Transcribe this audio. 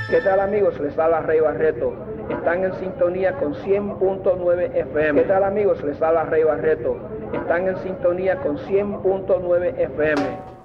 ¿Qué tal amigos? Les habla Rey Barreto. Están en sintonía con 100.9 FM. ¿Qué tal amigos? Les habla Rey Barreto. Están en sintonía con 100.9 FM.